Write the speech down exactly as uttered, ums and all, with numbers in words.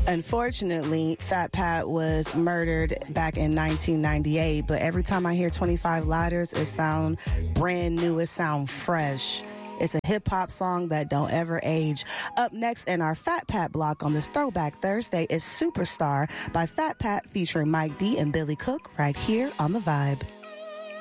Unfortunately, Fat Pat was murdered back in nineteen ninety-eight, but every time I hear twenty-five Lighters, it sound brand new, it sound fresh. It's a hip-hop song that don't ever age. Up next in our Fat Pat block on this Throwback Thursday is Superstar by Fat Pat featuring Mike D and Billy Cook right here on The Vibe.